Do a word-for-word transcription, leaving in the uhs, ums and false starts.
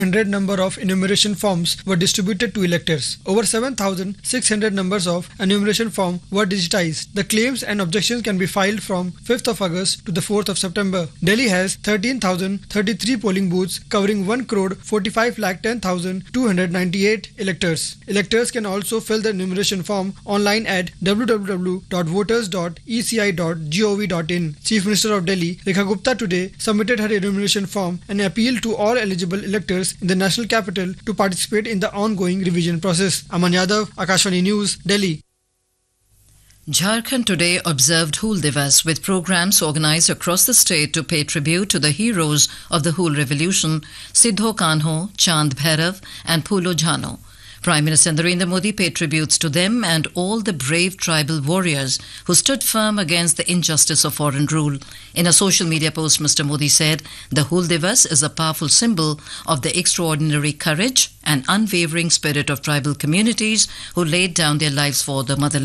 hundred number of enumeration forms were distributed to electors. Over seven thousand six hundred numbers of enumeration form were digitized. The claims and objections can be filed from fifth of August to the fourth of September. Delhi has thirteen thousand thirty-three polling booths covering one crore forty-five lakh ten thousand two hundred ninety-eight electors. Electors can also fill the enumeration form online at w w w dot voters dot e c i dot gov dot in. Chief Minister of Delhi, Rekha Gupta, today submitted her enumeration form and appealed to all eligible electors in the national capital to participate in the ongoing revision process. Aman Yadav, Akashvani News, Delhi. Jharkhand today observed Hool Divas with programs organized across the state to pay tribute to the heroes of the Hool Revolution, Siddho Kanho, Chand Bhairav and Phulo Jhano. Prime Minister Narendra Modi paid tributes to them and all the brave tribal warriors who stood firm against the injustice of foreign rule. In a social media post, Mister Modi said, the Hool Divas is a powerful symbol of the extraordinary courage and unwavering spirit of tribal communities who laid down their lives for the motherland.